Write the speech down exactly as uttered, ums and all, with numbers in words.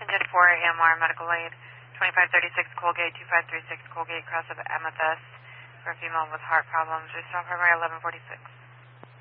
Engine four A M R medical aid, twenty-five thirty-six Colgate, two five three six Colgate, cross of Amethyst for a female with heart problems. Restore primary eleven forty-six.